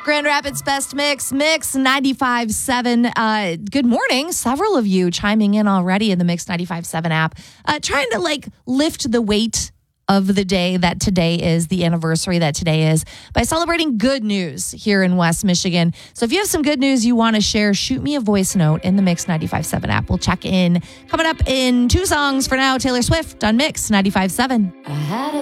Grand Rapids Best Mix 95.7. Good morning. Several of you chiming in already in the Mix 95.7 app, trying to lift the weight of the day that today is, the anniversary that today is, by celebrating good news here in West Michigan. So if you have some good news you want to share, shoot me a voice note in the Mix 95.7 app. We'll check in. Coming up in 2 songs for now, Taylor Swift on Mix 95.7. I had a